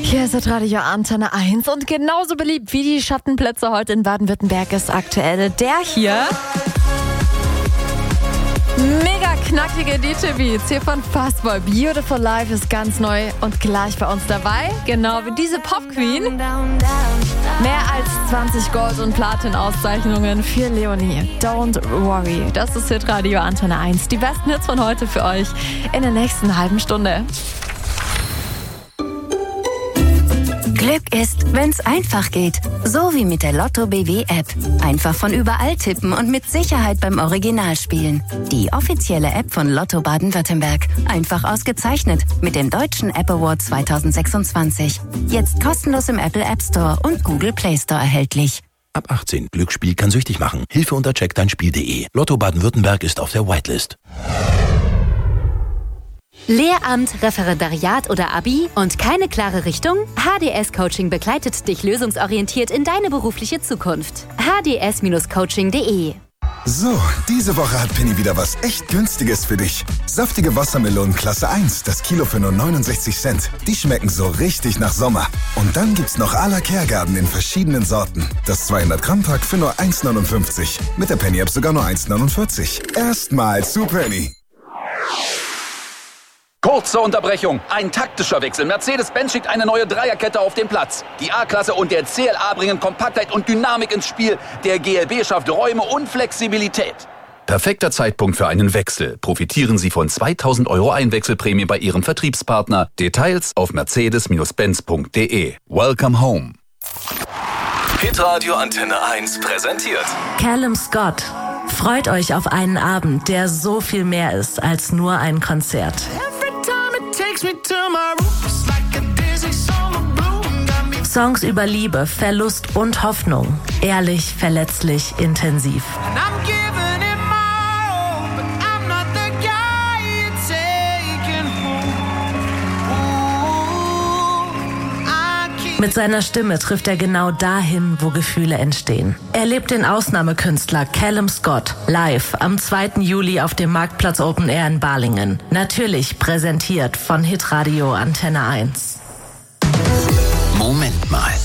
Hier ist Radio Antenne 1 und genauso beliebt wie die Schattenplätze heute in Baden-Württemberg ist aktuell der hier. Mega knackige DJ-Beats hier von Fastball. Beautiful Life ist ganz neu und gleich bei uns dabei, genau wie diese Pop-Queen. Mehr als 20 Gold- und Platin-Auszeichnungen für Leonie. Don't worry, das ist Radio Antenne 1. Die besten Hits von heute für euch in der nächsten halben Stunde. Glück ist, wenn's einfach geht. So wie mit der Lotto BW-App. Einfach von überall tippen und mit Sicherheit beim Original spielen. Die offizielle App von Lotto Baden-Württemberg. Einfach ausgezeichnet mit dem Deutschen App Award 2026. Jetzt kostenlos im Apple App Store und Google Play Store erhältlich. Ab 18. Glücksspiel kann süchtig machen. Hilfe unter checkdeinspiel.de. Lotto Baden-Württemberg ist auf der Whitelist. Lehramt, Referendariat oder Abi und keine klare Richtung? HDS Coaching begleitet dich lösungsorientiert in deine berufliche Zukunft. hds-coaching.de. So, diese Woche hat Penny wieder was echt Günstiges für dich. Saftige Wassermelonen Klasse 1, das Kilo für nur 69 Cent. Die schmecken so richtig nach Sommer. Und dann gibt's noch à la Kehrgarten in verschiedenen Sorten. Das 200-Gramm-Pack für nur 1,59. Mit der Penny-App sogar nur 1,49. Erstmal zu Penny. Kurze Unterbrechung. Ein taktischer Wechsel. Mercedes-Benz schickt eine neue Dreierkette auf den Platz. Die A-Klasse und der CLA bringen Kompaktheit und Dynamik ins Spiel. Der GLB schafft Räume und Flexibilität. Perfekter Zeitpunkt für einen Wechsel. Profitieren Sie von 2.000 € Einwechselprämie bei Ihrem Vertriebspartner. Details auf mercedes-benz.de. Welcome home. Hitradio Antenne 1 präsentiert Callum Scott. Freut euch auf einen Abend, der so viel mehr ist als nur ein Konzert. Songs über Liebe, Verlust und Hoffnung. Ehrlich, verletzlich, intensiv. Mit seiner Stimme trifft er genau dahin, wo Gefühle entstehen. Erlebt den Ausnahmekünstler Callum Scott live am 2. Juli auf dem Marktplatz Open Air in Balingen. Natürlich präsentiert von Hitradio Antenne 1. Moment mal.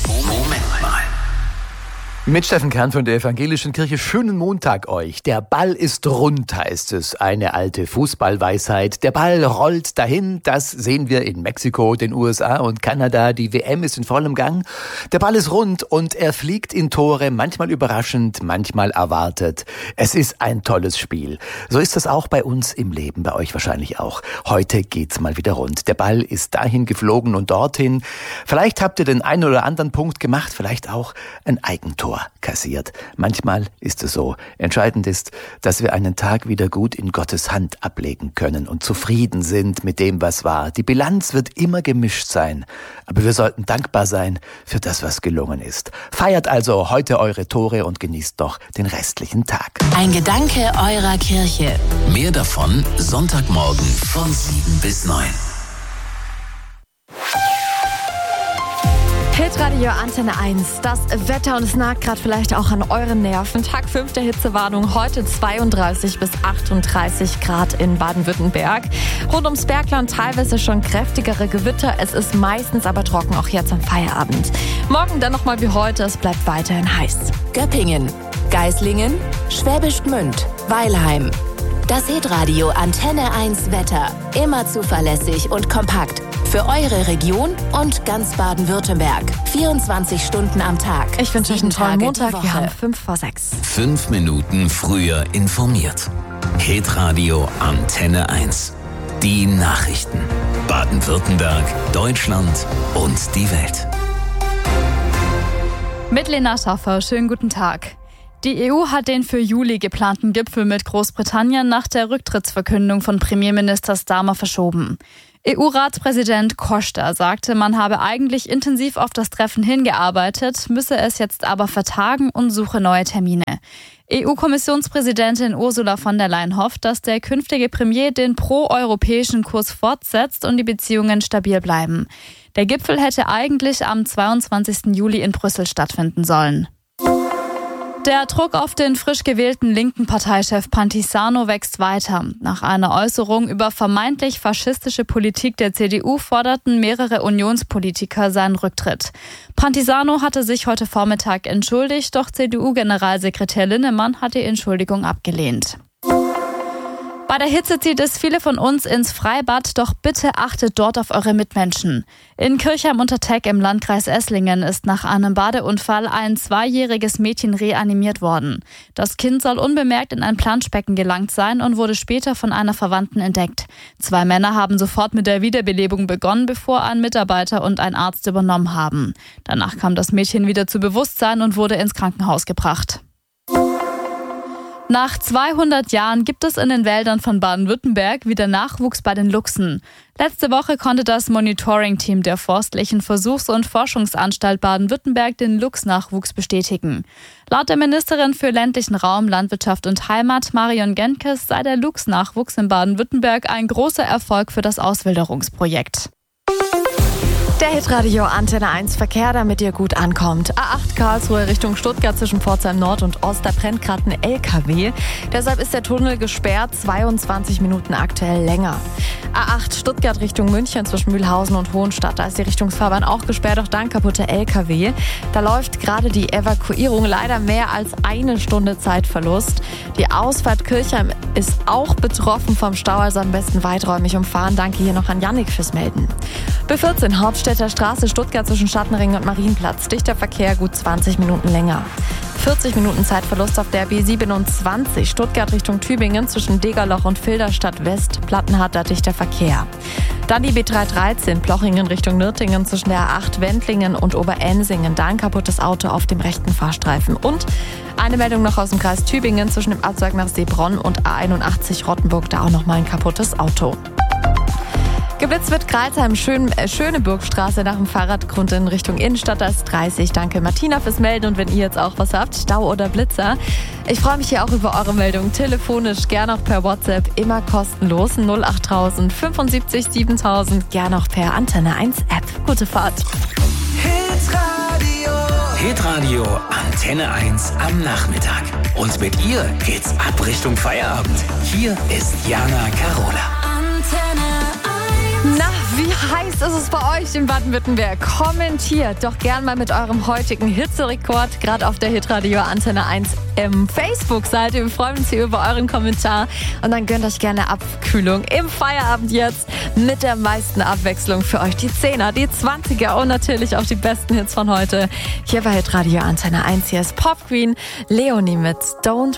Mit Steffen Kern von der Evangelischen Kirche. Schönen Montag euch. Der Ball ist rund, heißt es. Eine alte Fußballweisheit. Der Ball rollt dahin. Das sehen wir in Mexiko, den USA und Kanada. Die WM ist in vollem Gang. Der Ball ist rund und er fliegt in Tore. Manchmal überraschend, manchmal erwartet. Es ist ein tolles Spiel. So ist das auch bei uns im Leben. Bei euch wahrscheinlich auch. Heute geht's mal wieder rund. Der Ball ist dahin geflogen und dorthin. Vielleicht habt ihr den einen oder anderen Punkt gemacht. Vielleicht auch ein Eigentor kassiert. Manchmal ist es so. Entscheidend ist, dass wir einen Tag wieder gut in Gottes Hand ablegen können und zufrieden sind mit dem, was war. Die Bilanz wird immer gemischt sein, aber wir sollten dankbar sein für das, was gelungen ist. Feiert also heute eure Tore und genießt doch den restlichen Tag. Ein Gedanke eurer Kirche. Mehr davon Sonntagmorgen von 7 bis 9. Hitradio Antenne 1, das Wetter und es nagt gerade vielleicht auch an euren Nerven. Tag 5 der Hitzewarnung, heute 32 bis 38 Grad in Baden-Württemberg. Rund ums Bergland teilweise schon kräftigere Gewitter, es ist meistens aber trocken, auch jetzt am Feierabend. Morgen dann nochmal wie heute, es bleibt weiterhin heiß. Göppingen, Geislingen, Schwäbisch Gmünd, Weilheim. Das Hitradio Antenne 1 Wetter. Immer zuverlässig und kompakt. Für eure Region und ganz Baden-Württemberg. 24 Stunden am Tag. Ich wünsche euch einen tollen Montag. Wir haben 5:06. 5 Minuten früher informiert. Hitradio Antenne 1. Die Nachrichten. Baden-Württemberg, Deutschland und die Welt. Mit Lena Schaffer, schönen guten Tag. Die EU hat den für Juli geplanten Gipfel mit Großbritannien nach der Rücktrittsverkündung von Premierminister Starmer verschoben. EU-Ratspräsident Costa sagte, man habe eigentlich intensiv auf das Treffen hingearbeitet, müsse es jetzt aber vertagen und suche neue Termine. EU-Kommissionspräsidentin Ursula von der Leyen hofft, dass der künftige Premier den pro-europäischen Kurs fortsetzt und die Beziehungen stabil bleiben. Der Gipfel hätte eigentlich am 22. Juli in Brüssel stattfinden sollen. Der Druck auf den frisch gewählten linken Parteichef Pantisano wächst weiter. Nach einer Äußerung über vermeintlich faschistische Politik der CDU forderten mehrere Unionspolitiker seinen Rücktritt. Pantisano hatte sich heute Vormittag entschuldigt, doch CDU-Generalsekretär Linnemann hat die Entschuldigung abgelehnt. Bei der Hitze zieht es viele von uns ins Freibad, doch bitte achtet dort auf eure Mitmenschen. In Kirchheim-unter-Teck im Landkreis Esslingen ist nach einem Badeunfall ein 2-jähriges Mädchen reanimiert worden. Das Kind soll unbemerkt in ein Planschbecken gelangt sein und wurde später von einer Verwandten entdeckt. 2 Männer haben sofort mit der Wiederbelebung begonnen, bevor ein Mitarbeiter und ein Arzt übernommen haben. Danach kam das Mädchen wieder zu Bewusstsein und wurde ins Krankenhaus gebracht. Nach 200 Jahren gibt es in den Wäldern von Baden-Württemberg wieder Nachwuchs bei den Luchsen. Letzte Woche konnte das Monitoring-Team der Forstlichen Versuchs- und Forschungsanstalt Baden-Württemberg den Luchsnachwuchs bestätigen. Laut der Ministerin für ländlichen Raum, Landwirtschaft und Heimat, Marion Genkes, sei der Luchsnachwuchs in Baden-Württemberg ein großer Erfolg für das Auswilderungsprojekt. Der Hitradio Antenne 1 Verkehr, damit ihr gut ankommt. A8 Karlsruhe Richtung Stuttgart zwischen Pforzheim Nord und Ost, da brennt gerade ein LKW. Deshalb ist der Tunnel gesperrt, 22 Minuten aktuell länger. A8 Stuttgart Richtung München zwischen Mühlhausen und Hohenstadt, da ist die Richtungsfahrbahn auch gesperrt, auch da ein kaputter LKW. Da läuft gerade die Evakuierung, leider mehr als 1 Stunde Zeitverlust. Die Ausfahrt Kirchheim ist auch betroffen vom Stau, also am besten weiträumig umfahren. Danke hier noch an Jannik fürs Melden. B14 Hauptstädter Straße Stuttgart zwischen Schattenring und Marienplatz. Dichter Verkehr, gut 20 Minuten länger. 40 Minuten Zeitverlust auf der B27 Stuttgart Richtung Tübingen zwischen Degerloch und Filderstadt West. Plattenharter dichter Verkehr. Dann die B313 Plochingen Richtung Nürtingen zwischen der A8 Wendlingen und Oberensingen. Da ein kaputtes Auto auf dem rechten Fahrstreifen. Und eine Meldung noch aus dem Kreis Tübingen zwischen dem Abzweig nach Seebronn und A81 Rottenburg. Da auch noch mal ein kaputtes Auto. Geblitzt wird Kreilsheim Schöneburgstraße nach dem Fahrradgrund in Richtung Innenstadt, da ist 30. Danke Martina fürs Melden und wenn ihr jetzt auch was habt, Stau oder Blitzer. Ich freue mich hier auch über eure Meldung. Telefonisch, gern auch per WhatsApp, immer kostenlos. 08000 75 7000, gern auch per Antenne 1 App. Gute Fahrt. Hitradio Antenne 1 am Nachmittag. Und mit ihr geht's ab Richtung Feierabend. Hier ist Jana Carola. Na, wie heiß ist es bei euch in Baden-Württemberg? Kommentiert doch gern mal mit eurem heutigen Hitzerekord, gerade auf der Hitradio Antenne 1 Facebook-Seite. Wir freuen uns hier über euren Kommentar und dann gönnt euch gerne Abkühlung im Feierabend jetzt mit der meisten Abwechslung für euch. Die 10er, die 20er und natürlich auch die besten Hits von heute. Hier bei Hitradio Antenne 1, hier ist Pop Queen, Leonie mit Don't